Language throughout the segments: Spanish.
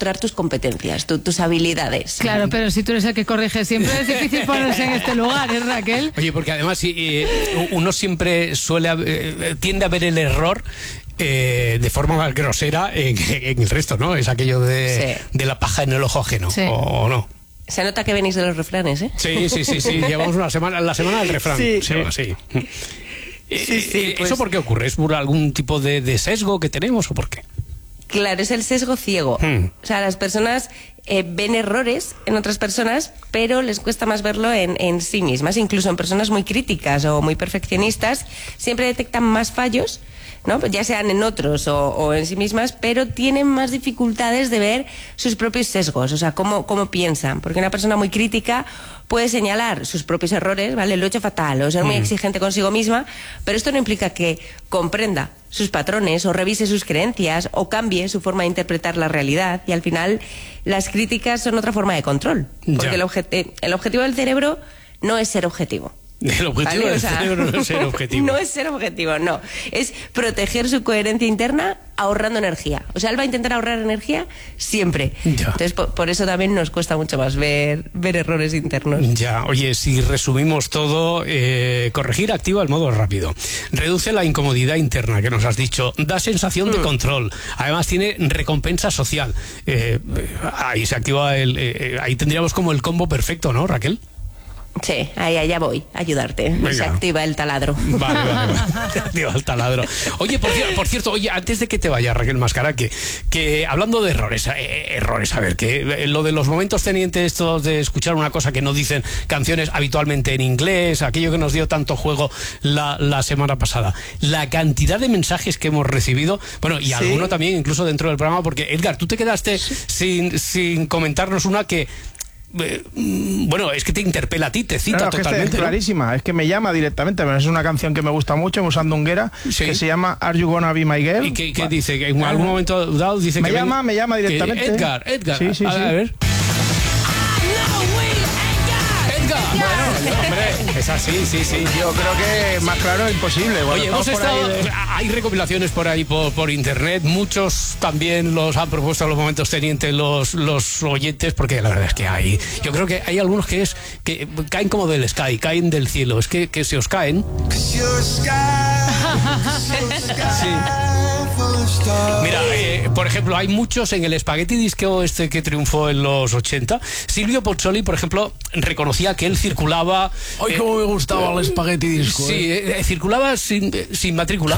demostrar tus competencias, tus habilidades. Claro, pero si tú eres el que corrige siempre, es difícil ponerse en este lugar, ¿eh, Raquel? Oye, porque además uno siempre tiende a ver el error de forma más grosera en el resto, ¿no? Es aquello de la paja en el ojo ajeno, ¿o no? Se nota que venís de los refranes, ¿eh? Sí. Llevamos la semana del refrán. Sí. Sí. Pues... ¿Eso por qué ocurre? ¿Es por algún tipo de sesgo que tenemos o por qué? Claro, es el sesgo ciego. O sea, las personas ven errores en otras personas, pero les cuesta más verlo en sí mismas. Incluso en personas muy críticas o muy perfeccionistas, siempre detectan más fallos, ¿no? Ya sean en otros o en sí mismas, pero tienen más dificultades de ver sus propios sesgos, o sea, cómo piensan. Porque una persona muy crítica puede señalar sus propios errores, ¿vale? Lo he hecho fatal, o ser muy exigente consigo misma, pero esto no implica que comprenda sus patrones o revise sus creencias o cambie su forma de interpretar la realidad, y al final las críticas son otra forma de control, porque el objetivo del cerebro no es ser objetivo. El objetivo del cerebro no es ser objetivo. No es ser objetivo, no. Es proteger su coherencia interna ahorrando energía. O sea, él va a intentar ahorrar energía siempre. Ya. Entonces, por eso también nos cuesta mucho más ver errores internos. Ya, oye, si resumimos todo, corregir activa el modo rápido. Reduce la incomodidad interna, que nos has dicho. Da sensación de control. Además, tiene recompensa social. Ahí se activa ahí tendríamos como el combo perfecto, ¿no, Raquel? Sí, allá voy a ayudarte. Venga. Se activa el taladro. Vale. Se activa el taladro. Oye, por cierto, antes de que te vayas, Raquel Mascara, que hablando de errores, a ver, que lo de los momentos tenientes estos de escuchar una cosa que no dicen canciones habitualmente en inglés, aquello que nos dio tanto juego la semana pasada, la cantidad de mensajes que hemos recibido, bueno, y alguno también incluso dentro del programa, porque Edgar, tú te quedaste sin comentarnos una que... bueno, es que te interpela a ti, te cita totalmente. Es clarísima, ¿no? Es que me llama directamente. Es una canción que me gusta mucho, usando Unguera, que se llama Are You Gonna Be My Girl. ¿Y qué dice? Que en algún momento dado dice me llama directamente. Edgar. Sí. A ver. Bueno, hombre, es así, sí. Yo creo que más claro es imposible. Oye, hay recopilaciones por ahí por internet, muchos también los han propuesto en los momentos tenientes los oyentes, porque la verdad es que yo creo que hay algunos que caen como del sky, caen del cielo, es que se os caen. Sí. Mira, por ejemplo, hay muchos en el Spaghetti Disco que triunfó en los 80. Silvio Pozzoli, por ejemplo, reconocía que él circulaba... ¡Ay, cómo me gustaba el Spaghetti Disco! Sí, circulaba sin matrícula.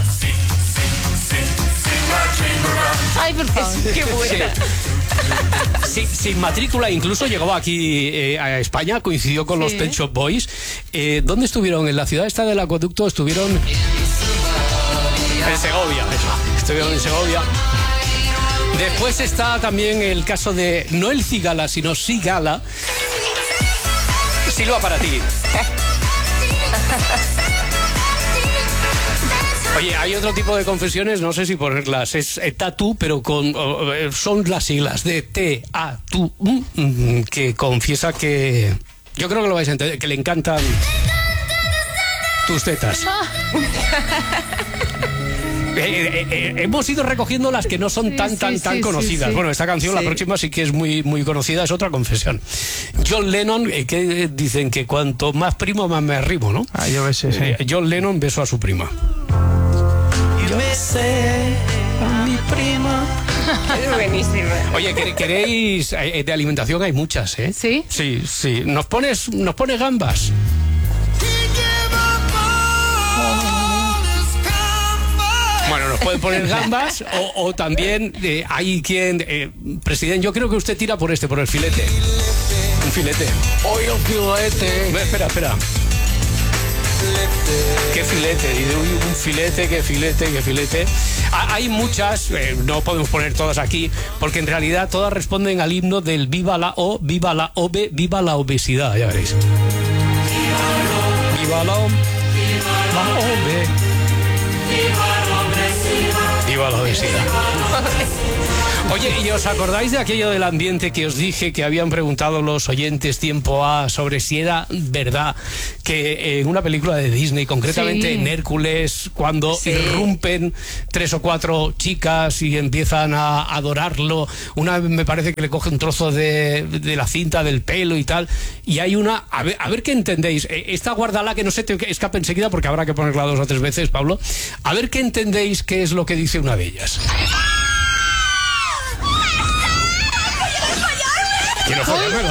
Ay, por favor. Qué buena. Sí, sin matrícula, incluso llegó aquí a España, coincidió con los Pet Shop Boys. ¿Dónde estuvieron? En la ciudad esta del acueducto estuvieron... En Segovia, eso. Estuvieron en Segovia. Después está también el caso de, no el Cigala, sino Sigala. Silva para ti. Oye, hay otro tipo de confesiones, no sé si ponerlas, es Tatu, pero son las siglas de T-A-T-U, que confiesa que, yo creo que lo vais a entender, que le encantan tus tetas. Hemos ido recogiendo las que no son tan conocidas. Bueno, esta canción, la próxima sí que es muy, muy conocida, es otra confesión. John Lennon, que dicen que cuanto más primo, más me arrimo, ¿no? Yo besé, sí. John Lennon besó a su prima. Yo besé a mi prima. Es buenísima. Oye, ¿queréis? De alimentación hay muchas, ¿eh? ¿Sí? Sí. ¿Nos pones gambas? Bueno, nos pueden poner gambas o también hay quien... presidente, yo creo que usted tira por el filete. Un filete. Hoy un filete. Espera. ¿Qué filete? Un filete, qué filete. Hay muchas, no podemos poner todas aquí, porque en realidad todas responden al himno del viva la O, viva la OB, viva la obesidad, ya veréis. Viva la O, la OB. Viva la obesidad. Oye, ¿y os acordáis de aquello del ambiente que os dije que habían preguntado los oyentes tiempo A sobre si era verdad que en una película de Disney, concretamente en Hércules, cuando irrumpen 3 o 4 chicas y empiezan a adorarlo, una me parece que le coge un trozo de la cinta del pelo y tal, y hay una, a ver qué entendéis, esta guárdala que no se te escape enseguida porque habrá que ponerla 2 o 3 veces, Pablo, a ver qué entendéis qué es lo que dice una de ellas. Quiero follármelo.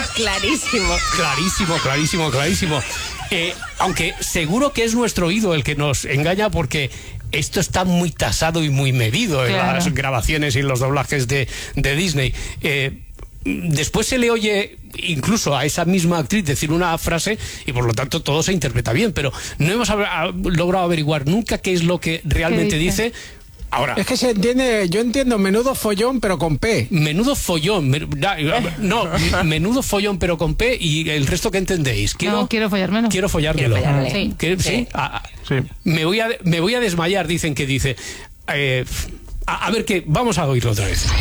Clarísimo. Aunque seguro que es nuestro oído el que nos engaña, porque esto está muy tasado y muy medido en las grabaciones y en los doblajes de Disney. Después se le oye incluso a esa misma actriz decir una frase y por lo tanto todo se interpreta bien, pero no hemos logrado averiguar nunca qué es lo que realmente dice. Ahora, es que se entiende, yo entiendo menudo follón pero con P. Menudo follón, menudo follón pero con P, y el resto que entendéis. Quiero follármelo. Quiero follármelo. Sí. ¿Sí? Me voy a desmayar, dicen que dice. A ver qué, vamos a oírlo otra vez.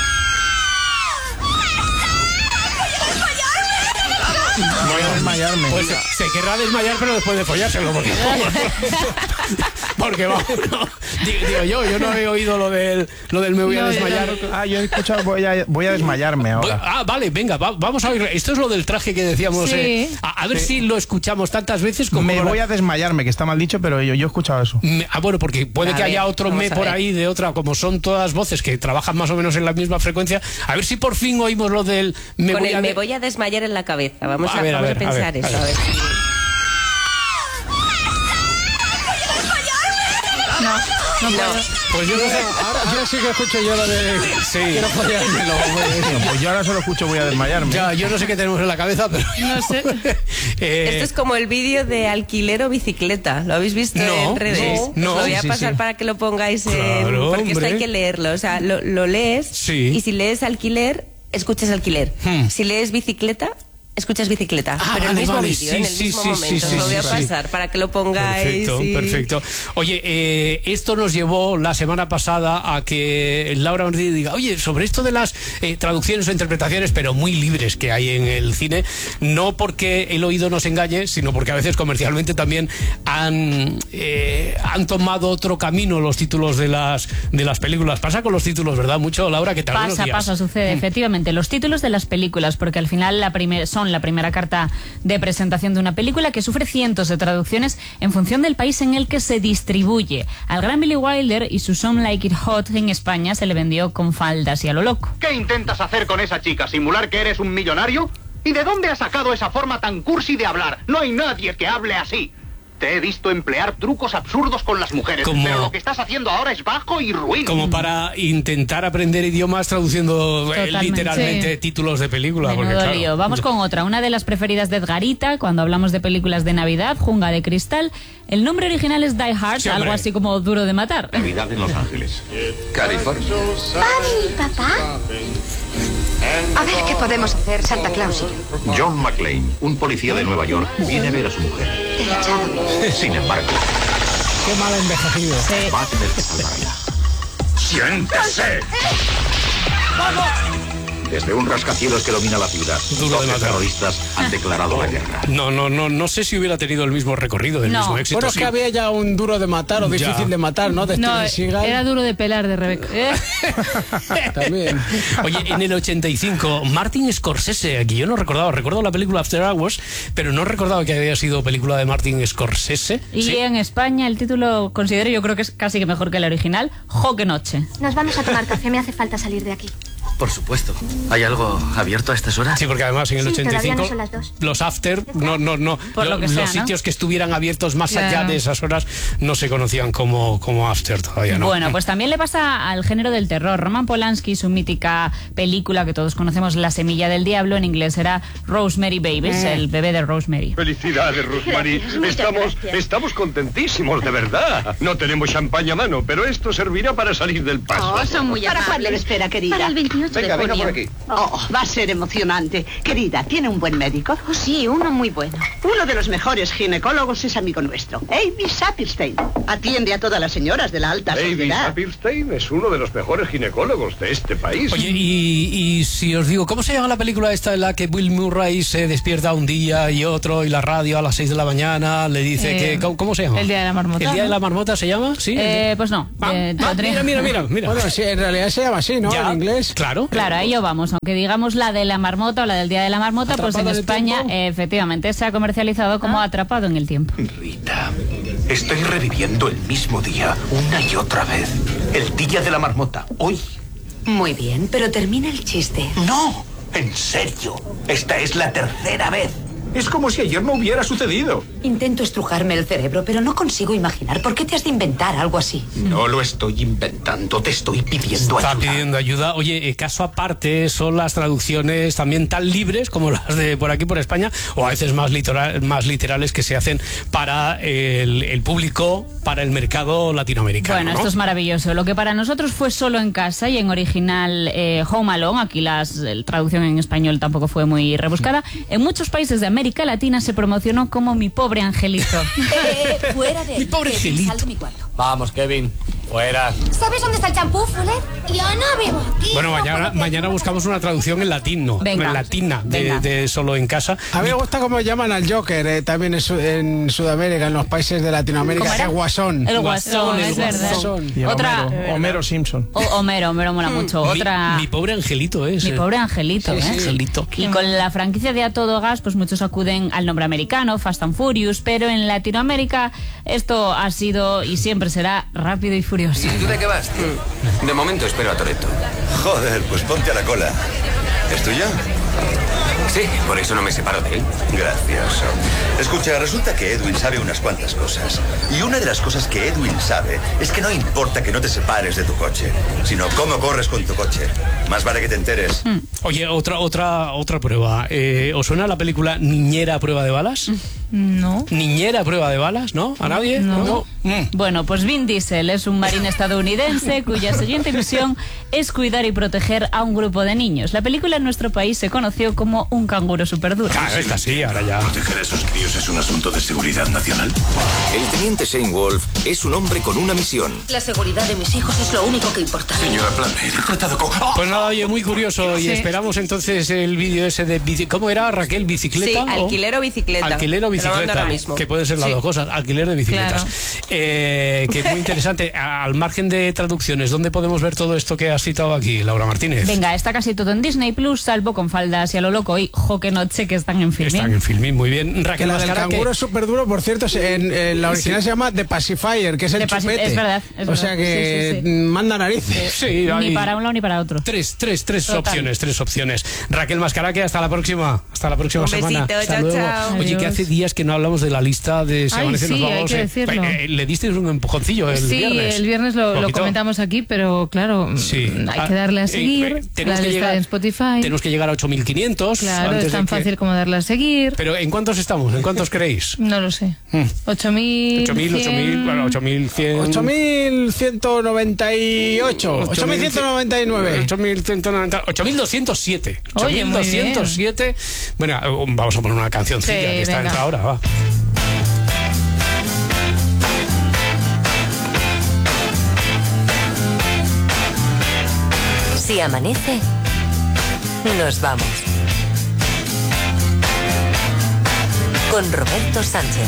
Voy a desmayarme. Pues se querrá desmayar, pero después de follárselo, porque vamos, digo yo no he oído lo del me voy a desmayar. Yo he escuchado voy a desmayarme ahora. Vale, venga, vamos a oír. Esto es lo del traje que decíamos. A ver si lo escuchamos tantas veces como. Voy a desmayarme, que está mal dicho, pero yo he escuchado eso. Bueno, porque puede que haya otro por ahí de otra, como son todas voces que trabajan más o menos en la misma frecuencia. A ver si por fin oímos lo del me voy a desmayar en la cabeza. Vamos a pensar eso. A ver. No puedo. Pues yo no sé. Ahora sí que escucho yo lo de. Quiero follármelo. Pues yo ahora solo escucho voy a desmayarme. Yo no sé qué tenemos en la cabeza, pero. No sé. Esto es como el vídeo de alquiler o bicicleta. ¿Lo habéis visto en redes? No. Lo voy a pasar para que lo pongáis porque esto hay que leerlo. O sea, lo lees y si lees alquiler, escuchas alquiler. Si lees bicicleta, escuchas bicicleta, pero en el mismo vídeo, en el mismo momento. Os lo voy a pasar para que lo pongáis. Perfecto. Oye, esto nos llevó la semana pasada a que Laura Martínez diga, oye, sobre esto de las traducciones o interpretaciones, pero muy libres que hay en el cine, no porque el oído nos engañe, sino porque a veces comercialmente también han tomado otro camino los títulos de las películas. Pasa con los títulos, ¿verdad? Mucho, Laura, que tal. Pasa, sucede, efectivamente. Los títulos de las películas, porque al final son la primera carta de presentación de una película que sufre cientos de traducciones en función del país en el que se distribuye. Al gran Billy Wilder y su Some Like It Hot en España se le vendió con faldas y a lo loco. ¿Qué intentas hacer con esa chica? ¿Simular que eres un millonario? ¿Y de dónde has sacado esa forma tan cursi de hablar? No hay nadie que hable así. Te he visto emplear trucos absurdos con las mujeres, pero lo que estás haciendo ahora es bajo y ruin. Como para intentar aprender idiomas traduciendo literalmente títulos de películas. Lío. Vamos con otra, una de las preferidas de Edgarita, cuando hablamos de películas de Navidad, Jungla de Cristal. El nombre original es Die Hard, algo así como Duro de Matar. Navidad en Los Ángeles, California. Mami, papá. A ver qué podemos hacer, Santa Claus. John McClane, un policía de Nueva York, viene a ver a su mujer. Sin embargo, qué mal envejecido. Va a tener que salvarla. ¡Siéntese! ¡Vamos! Desde un rascacielos que domina la ciudad, 12 terroristas han declarado la guerra. No sé si hubiera tenido el mismo recorrido, el mismo éxito. Bueno, es que había ya un Duro de Matar o Difícil de Matar, ¿no? De Steven Seagal. Era Duro de Pelar de Rebeca. También. Oye, en el 85, Martin Scorsese, aquí yo no recuerdo la película After Hours, pero no recordaba que había sido película de Martin Scorsese. Y en España el título, considero, yo creo que es casi que mejor que el original, Jo que noche. Nos vamos a tomar café, me hace falta salir de aquí. Por supuesto. ¿Hay algo abierto a estas horas? Sí, porque además en el 85 no son las 2. los after, los sitios que estuvieran abiertos más allá de esas horas no se conocían como after todavía, ¿no? Bueno, pues también le pasa al género del terror. Roman Polanski, su mítica película que todos conocemos, La semilla del diablo, en inglés era Rosemary Babies, el bebé de Rosemary. Felicidades, Rosemary. Estamos contentísimos, de verdad. No tenemos champaña a mano, pero esto servirá para salir del paso. Oh, son muy amables. ¿Para cuándo lo espera, querida? Para el 28 18 venga, de junio. venga por aquí. Oh, va a ser emocionante. Querida, ¿tiene un buen médico? Oh, sí, uno muy bueno. Uno de los mejores ginecólogos es amigo nuestro, Amy Saperstein. Atiende a todas las señoras de la alta David sociedad. Saperstein es uno de los mejores ginecólogos de este país. Oye, y si os digo, ¿cómo se llama la película esta en la que Bill Murray se despierta un día y otro y la radio a las 6 de la mañana le dice que... ¿Cómo se llama? El Día de la Marmota. ¿El Día de la Marmota se llama? Sí. Pues no. Mira. Bueno, sí, en realidad se llama así, ¿no? En inglés. Claro. Claro, a ello vamos. Aunque digamos la de la marmota o la del Día de la Marmota, pues en ¿Atrapado en el España tiempo? efectivamente se ha comercializado como Atrapado en el Tiempo. Rita, estoy reviviendo el mismo día una y otra vez. El día de la marmota, hoy. Muy bien, pero termina el chiste. No, en serio. Esta es la tercera vez. Es como si ayer no hubiera sucedido. Intento estrujarme el cerebro, pero no consigo imaginar. ¿Por qué te has de inventar algo así? No lo estoy inventando, te estoy pidiendo Está ayuda. pidiendo ayuda. Oye, caso aparte son las traducciones también tan libres como las de por aquí, por España, o a veces más literales que se hacen para el público, para el mercado latinoamericano. Bueno, ¿no? esto es maravilloso. Lo que para nosotros fue Solo en Casa y en original Home Alone, aquí la traducción en español tampoco fue muy rebuscada, en muchos países de América Latina se promocionó como Mi Pobre Angelito. Fuera de... Mi pobre angelito. Sal de mi cuarto. Vamos, Kevin, fuera. ¿Sabes dónde está el champú, Fuller? Yo no vivo aquí. Bueno, mañana buscamos una traducción en latino, Venga. en latina, de Solo en Casa. A mí me gusta cómo llaman al Joker, también en Sudamérica, en los países de Latinoamérica, ¿Cómo que era? es Guasón. El Guasón, es verdad. Y Otra- Homero Simpson. Homero mola mucho. Otra... Mi pobre angelito es. Mi pobre angelito, Sí, ¿eh? Angelito. Y con la franquicia de A Todo Gas, pues muchos acuden al nombre americano, Fast and Furious, pero en Latinoamérica esto ha sido y siempre será Rápido y Furioso. ¿Y tú de qué vas, tío? De momento espero a Toretto. Joder, pues ponte a la cola. ¿Es tuya? Sí, por eso no me separo de él. Gracioso. Escucha, resulta que Edwin sabe unas cuantas cosas. Y una de las cosas que Edwin sabe es que no importa que no te separes de tu coche, sino cómo corres con tu coche. Más vale que te enteres. Oye, otra prueba. ¿Os suena la película Niñera a prueba de balas? No. Niñera a prueba de balas, ¿no? ¿A nadie? No. Bueno, pues Vin Diesel es un marín estadounidense cuya siguiente misión es cuidar y proteger a un grupo de niños. La película en nuestro país se conoció como Un canguro superduro. Claro, esta sí, ahora ya. ¿Proteger a esos críos es un asunto de seguridad nacional? El teniente Shane Wolf es un hombre con una misión. La seguridad de mis hijos es lo único que importa. Señora Plummer, he tratado con... Pues nada, oye, muy curioso. Y Sí. esperamos entonces el vídeo ese de... ¿Cómo era, Raquel? ¿Bicicleta? Sí, alquiler o bicicleta. Alquiler o Te lo mando bicicleta, ahora mismo. que pueden ser las Sí. dos cosas, alquiler de bicicletas. Claro. Que muy interesante. Al margen de traducciones, ¿dónde podemos ver todo esto que has citado aquí, Laura Martínez? Venga, está casi todo en Disney Plus, salvo con Faldas y a lo loco y Jo que noche, que están en Filmin. Están en Filmin, muy bien. Que Raquel la del Mascara, canguro es súper duro, por cierto, en la original se llama The Pacifier, que es el chupete. Es verdad. O sea que manda narices. Sí, Ni hay para un lado ni para otro. tres Total. opciones. Raquel Mascaraque, hasta la próxima Un semana. besito, Hasta chao, luego. chao. Oye, que Adiós. hace días que no hablamos de la lista de Se Ay, Amanece, sí, nos hay vamos. que decirlo. Le disteis un empujoncillo el Sí, viernes. el viernes lo Poquito. comentamos aquí, pero claro, Sí. hay que darle a seguir. tenemos La que lista llegar- de Spotify. Tenemos que llegar a 8.500. Claro, antes es de tan que- fácil como darle a seguir. Pero ¿en cuántos estamos? ¿En cuántos creéis? No lo sé. 8.000. 8.000, bueno, 8.100. 8.198. 8.199. 8.207. Oye, muy bien. 8.207. Bueno, vamos a poner una cancioncilla Sí, que está venga. entra ahora, va. Si amanece, nos vamos. Con Roberto Sánchez.